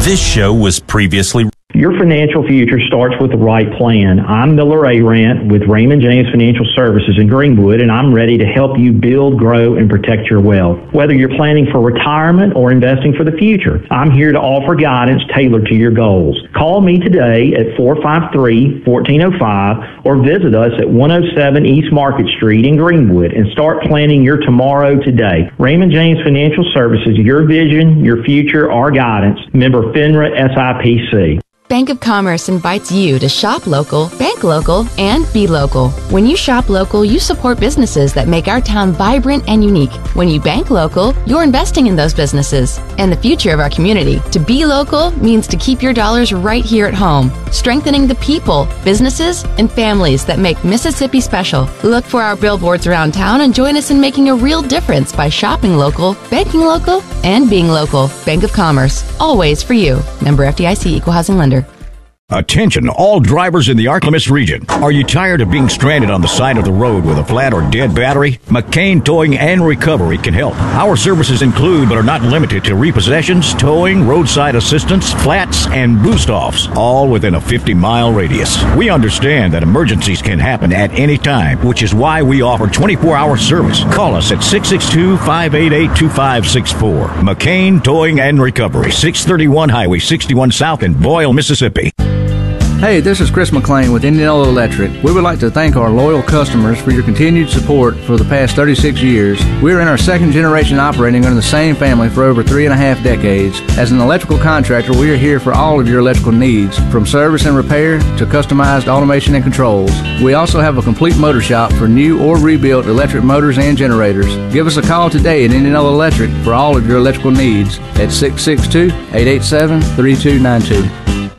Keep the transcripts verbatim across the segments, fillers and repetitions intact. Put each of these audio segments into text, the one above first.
This show was previously... Your financial future starts with the right plan. I'm Miller Arant with Raymond James Financial Services in Greenwood, and I'm ready to help you build, grow, and protect your wealth. Whether you're planning for retirement or investing for the future, I'm here to offer guidance tailored to your goals. Call me today at four five three, one four zero five or visit us at one oh seven East Market Street in Greenwood and start planning your tomorrow today. Raymond James Financial Services, your vision, your future, our guidance. Member FINRA S I P C. Bank of Commerce invites you to shop local, bank local, and be local. When you shop local, you support businesses that make our town vibrant and unique. When you bank local, you're investing in those businesses and the future of our community. To be local means to keep your dollars right here at home, strengthening the people, businesses, and families that make Mississippi special. Look for our billboards around town and join us in making a real difference by shopping local, banking local, and being local. Bank of Commerce, always for you. Member F D I C, Equal Housing Lender. Attention, all drivers in the Arklamis region. Are you tired of being stranded on the side of the road with a flat or dead battery? McCain Towing and Recovery can help. Our services include, but are not limited to, repossessions, towing, roadside assistance, flats, and boost-offs, all within a fifty-mile radius. We understand that emergencies can happen at any time, which is why we offer twenty-four hour service. Call us at six six two, five eight eight, two five six four. McCain Towing and Recovery, six thirty-one Highway sixty-one South in Boyle, Mississippi. Hey, this is Chris McLean with Indianola Electric. We would like to thank our loyal customers for your continued support for the past thirty-six years. We're in our second generation operating under the same family for over three and a half decades. As an electrical contractor, we are here for all of your electrical needs, from service and repair to customized automation and controls. We also have a complete motor shop for new or rebuilt electric motors and generators. Give us a call today at Indianola Electric for all of your electrical needs at six six two, eight eight seven, three two nine two.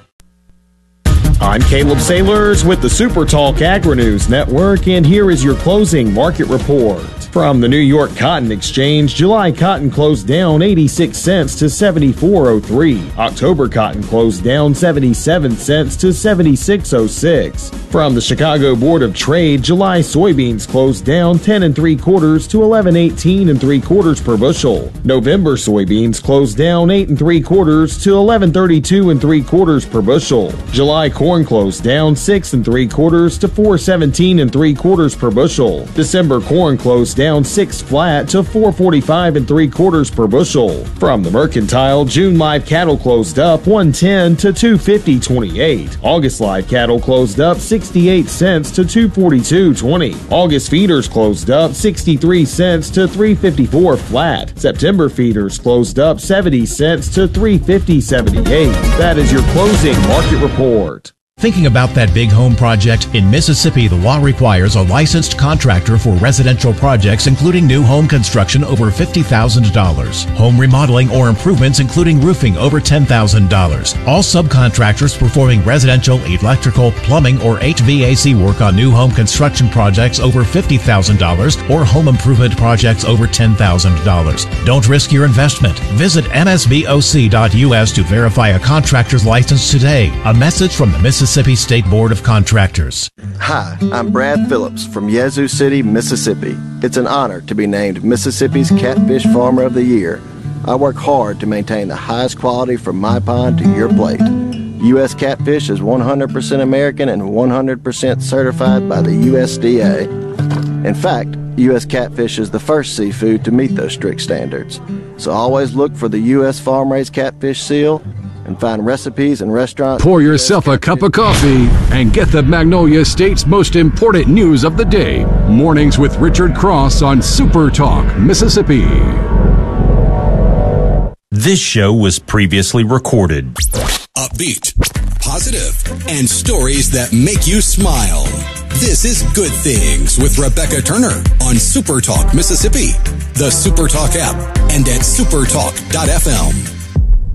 I'm Caleb Sailors with the Super Talk Agri-News Network, and here is your closing market report. From the New York Cotton Exchange, July cotton closed down eighty-six cents to seventy-four oh three. October cotton closed down seventy-seven cents to seventy-six oh six. From the Chicago Board of Trade, July soybeans closed down ten and three quarters to eleven eighteen and three quarters per bushel. November soybeans closed down eight and three quarters to eleven thirty-two and three quarters per bushel. July corn closed down six and three quarters to four seventeen and three quarters per bushel. December corn closed down six flat to four forty-five and three quarters per bushel. From the Mercantile, June live cattle closed up one ten to two fifty twenty-eight. August live cattle closed up sixty-eight cents to two forty-two twenty. August feeders closed up sixty-three cents to three fifty-four flat. September feeders closed up seventy cents to three fifty seventy-eight. That is your closing market report. Thinking about that big home project? In Mississippi, the law requires a licensed contractor for residential projects, including new home construction over fifty thousand dollars, home remodeling or improvements, including roofing, over ten thousand dollars. All subcontractors performing residential, electrical, plumbing, or H V A C work on new home construction projects over fifty thousand dollars or home improvement projects over ten thousand dollars. Don't risk your investment. Visit M S B O C dot U S to verify a contractor's license today. A message from the Mississippi Mississippi State Board of Contractors. Hi, I'm Brad Phillips from Yazoo City, Mississippi. It's an honor to be named Mississippi's Catfish Farmer of the Year. I work hard to maintain the highest quality from my pond to your plate. U S Catfish is one hundred percent American and one hundred percent certified by the U S D A. In fact, U S Catfish is the first seafood to meet those strict standards. So always look for the U S Farm-Raised Catfish seal and find recipes and restaurants. Pour yourself a cup of coffee and get the Magnolia State's most important news of the day. Mornings with Richard Cross on Super Talk, Mississippi. This show was previously recorded. Upbeat, positive, and stories that make you smile. This is Good Things with Rebecca Turner on Super Talk Mississippi, the Super Talk app, and at supertalk dot f m.